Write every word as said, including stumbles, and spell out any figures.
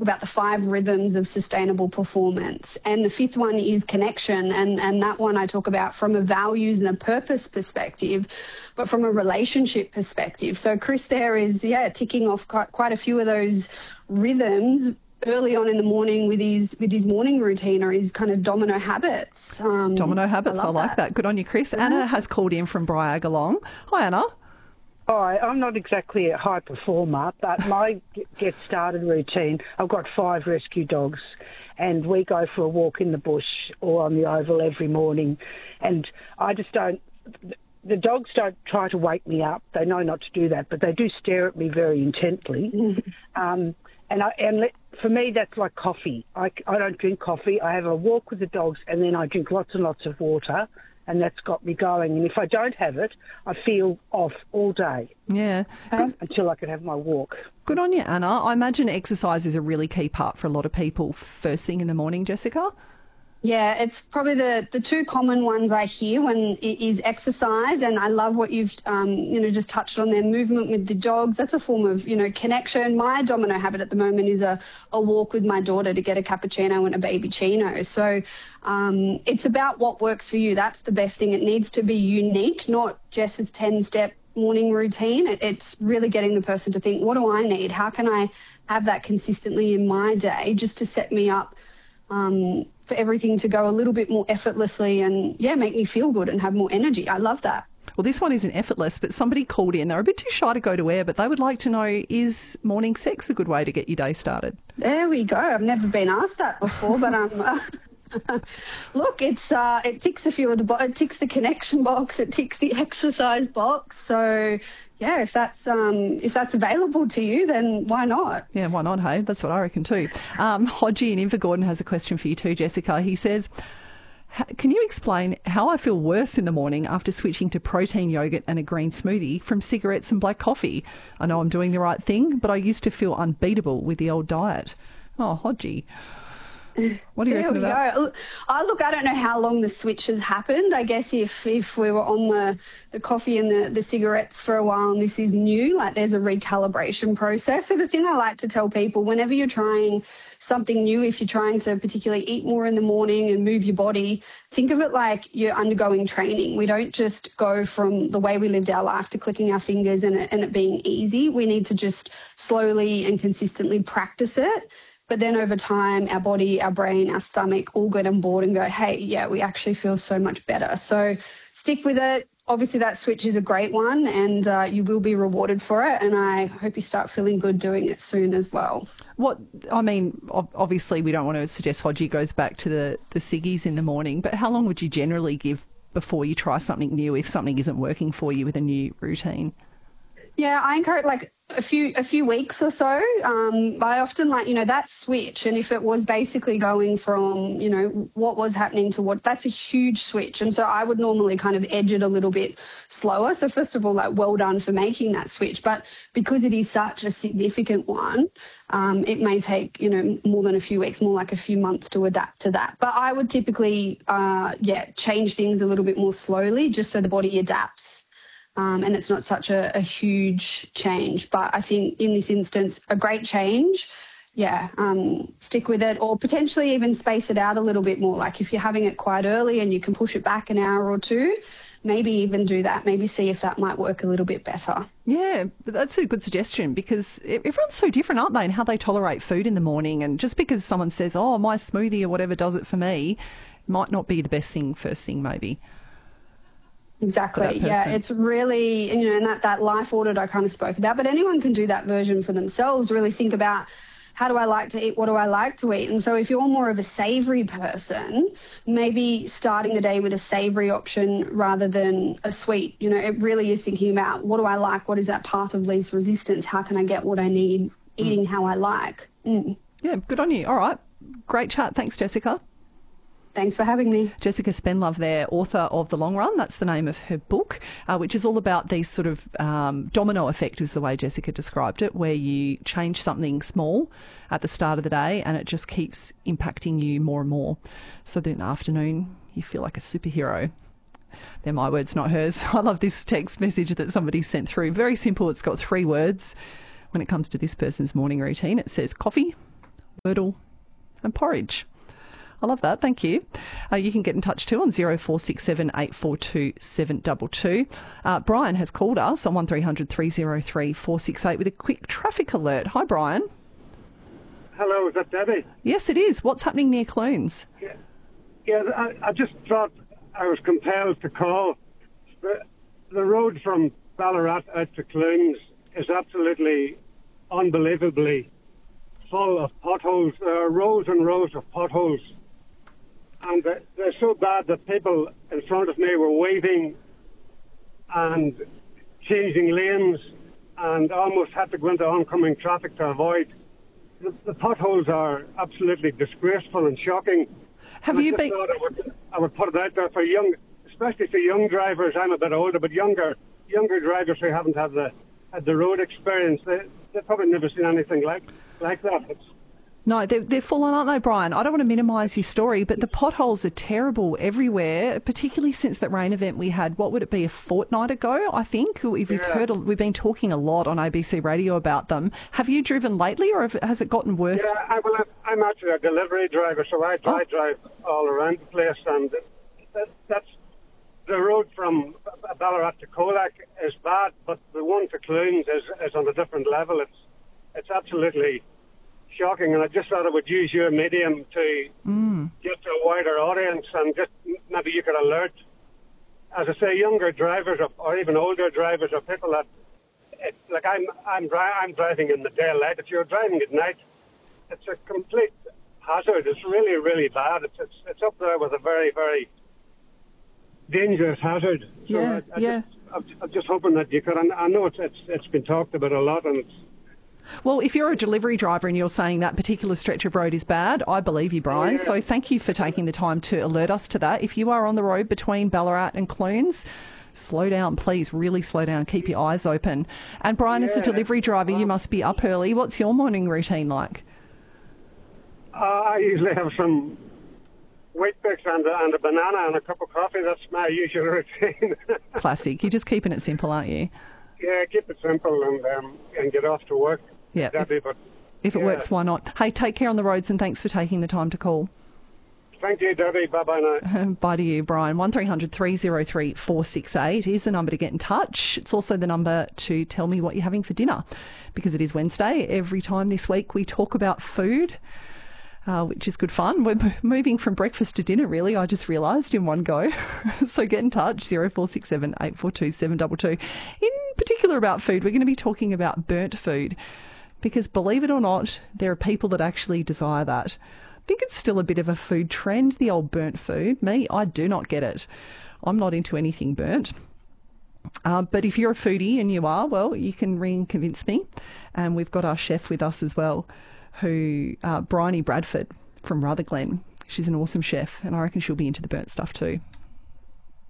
about the five rhythms of sustainable performance. And the fifth one is connection. And, and that one I talk about from a values and a purpose perspective, but from a relationship perspective. So Chris there is, yeah, ticking off quite, quite a few of those rhythms early on in the morning with his with his morning routine or his kind of domino habits. Um, domino habits, I, I like that. that. Good on you, Chris. Yeah. Anna has called in from Briagalong. Hi, Anna. Hi, I'm not exactly a high performer, but my get started routine, I've got five rescue dogs and we go for a walk in the bush or on the oval every morning, and I just don't, the dogs don't try to wake me up. They know not to do that, but they do stare at me very intently. um, and I, and let, for me, that's like coffee. I, I don't drink coffee. I have a walk with the dogs and then I drink lots and lots of water. And that's got me going. And if I don't have it, I feel off all day. Yeah. Um, until I can have my walk. Good on you, Anna. I imagine exercise is a really key part for a lot of people first thing in the morning, Jessica. Yeah, it's probably the, the two common ones I hear when it is exercise, and I love what you've um, you know just touched on there, movement with the dogs. That's a form of you know connection. My domino habit at the moment is a, a walk with my daughter to get a cappuccino and a baby chino. So um, it's about what works for you. That's the best thing. It needs to be unique, not just a ten-step morning routine. It, it's really getting the person to think, what do I need? How can I have that consistently in my day just to set me up um, for everything to go a little bit more effortlessly and, yeah, make me feel good and have more energy. I love that. Well, this one isn't effortless, but somebody called in. They're a bit too shy to go to air, but they would like to know, is morning sex a good way to get your day started? There we go. I've never been asked that before, but um, uh, look, it's uh, it ticks a few of the bo- it ticks the connection box, it ticks the exercise box. So yeah, if that's um, if that's available to you, then why not? Yeah, why not? Hey, that's what I reckon too. Um, Hodgie in Invergordon has a question for you too, Jessica. He says, can you explain how I feel worse in the morning after switching to protein yogurt and a green smoothie from cigarettes and black coffee? I know I'm doing the right thing, but I used to feel unbeatable with the old diet. Oh, Hodgie. What do you there reckon we about go. I look, I don't know how long the switch has happened. I guess if, if we were on the, the coffee and the, the cigarettes for a while and this is new, like there's a recalibration process. So the thing I like to tell people, whenever you're trying something new, if you're trying to particularly eat more in the morning and move your body, think of it like you're undergoing training. We don't just go from the way we lived our life to clicking our fingers and it, and it being easy. We need to just slowly and consistently practice it. But then over time, our body, our brain, our stomach all get on board and go, hey, yeah, we actually feel so much better. So stick with it. Obviously, that switch is a great one and uh, you will be rewarded for it. And I hope you start feeling good doing it soon as well. What, I mean, obviously, we don't want to suggest Hodgie goes back to the, the ciggies in the morning, but how long would you generally give before you try something new if something isn't working for you with a new routine? Yeah, I encourage like a few a few weeks or so. Um, I often like, you know, that switch. And if it was basically going from, you know, what was happening to what, that's a huge switch. And so I would normally kind of edge it a little bit slower. So first of all, like, well done for making that switch. But because it is such a significant one, um, it may take, you know, more than a few weeks, more like a few months to adapt to that. But I would typically, uh, yeah, change things a little bit more slowly just so the body adapts. Um, and it's not such a, a huge change. But I think in this instance, a great change, yeah, um, stick with it or potentially even space it out a little bit more. Like if you're having it quite early and you can push it back an hour or two, maybe even do that. Maybe see if that might work a little bit better. Yeah, but that's a good suggestion because everyone's so different, aren't they, and how they tolerate food in the morning. And just because someone says, oh, my smoothie or whatever does it for me, might not be the best thing first thing maybe. Exactly. Yeah, it's really, you know, and that, that life audit I kind of spoke about, but anyone can do that version for themselves, really think about how do I like to eat, what do I like to eat? And so if you're more of a savoury person, maybe starting the day with a savoury option rather than a sweet. You know, it really is thinking about what do I like, what is that path of least resistance, how can I get what I need, eating mm. how I like. Mm. Yeah, good on you. All right. Great chat. Thanks, Jessica. Thanks for having me. Jessica Spenlove there, author of The Long Run. That's the name of her book, uh, which is all about these sort of um, domino effect is the way Jessica described it, where you change something small at the start of the day and it just keeps impacting you more and more. So that in the afternoon, you feel like a superhero. They're my words, not hers. I love this text message that somebody sent through. Very simple. It's got three words. When it comes to this person's morning routine, it says coffee, Myrtle and porridge. I love that. Thank you. Uh, you can get in touch too on zero four six seven eight four two seven two two. Uh, Brian has called us on one three hundred three oh three four six eight with a quick traffic alert. Hi, Brian. Hello, is that Debbie? Yes, it is. What's happening near Clunes? Yeah, yeah I, I just thought I was compelled to call. The, the road from Ballarat out to Clunes is absolutely unbelievably full of potholes. There are rows and rows of potholes. And they're, they're so bad that people in front of me were waving and changing lanes and almost had to go into oncoming traffic to avoid. The, the potholes are absolutely disgraceful and shocking. Have and you I just been... thought I would, I would put it out there for young, especially for young drivers. I'm a bit older, but younger younger drivers who haven't had the had the road experience, they, they've probably never seen anything like, like that. It's, No, they're, they're full on, aren't they, Brian? I don't want to minimise your story, but the potholes are terrible everywhere, particularly since that rain event we had, what would it be, a fortnight ago, I think? We've, Yeah. heard, we've been talking a lot on A B C Radio about them. Have you driven lately, or have, has it gotten worse? yeah, I, well, I'm actually a delivery driver, so I, Oh. I drive all around the place, and that, that's the road from Ballarat to Colac is bad, but the one to Clunes is, is on a different level. It's it's absolutely shocking, and I just thought I would use your medium to Mm. get to a wider audience, and just maybe you could alert, as I say, younger drivers or, or even older drivers or people that, it, like I'm I'm dri- I'm driving in the daylight. If you're driving at night, it's a complete hazard. It's really really bad. It's it's, it's up there with a very very dangerous hazard. So Yeah, I, I yeah. Just, I'm, I'm just hoping that you could. I know it's it's it's been talked about a lot, and it's. Well, if you're a delivery driver and you're saying that particular stretch of road is bad, I believe you, Brian. Yeah. So thank you for taking the time to alert us to that. If you are on the road between Ballarat and Clunes, slow down, please. Really slow down. Keep your eyes open. And Brian, as a Yeah. delivery driver, you must be up early. What's your morning routine like? Uh, I usually have some wheat bix and a, and a banana and a cup of coffee. That's my usual routine. Classic. You're just keeping it simple, aren't you? Yeah, keep it simple and um, and get off to work. Yeah. If, Debbie, but if it yeah. works, why not? Hey, take care on the roads and thanks for taking the time to call. Thank you, Debbie. Bye bye now. Bye to you, Brian. one three hundred three oh three four six eight is the number to get in touch. It's also the number to tell me what you're having for dinner, because it is Wednesday. Every time this week we talk about food, uh, which is good fun. We're m- moving from breakfast to dinner, really, I just realised in one go. So get in touch, zero four six seven eight four two seven two two. In particular about food, we're going to be talking about burnt food, because believe it or not, there are people that actually desire that. I think it's still a bit of a food trend, the old burnt food. Me, I do not get it. I'm not into anything burnt. Uh, but if you're a foodie, and you are, well, you can ring and convince me. And we've got our chef with us as well, who, uh, Bryony Bradford from Rutherglen. She's an awesome chef, and I reckon she'll be into the burnt stuff too.